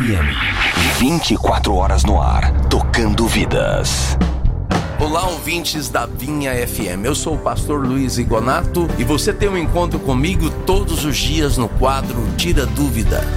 FM. 24 horas no ar, tocando vidas. Olá, ouvintes da Vinha FM. Eu sou o pastor Luiz Igonato e você tem um encontro comigo todos os dias no quadro Tira Dúvida.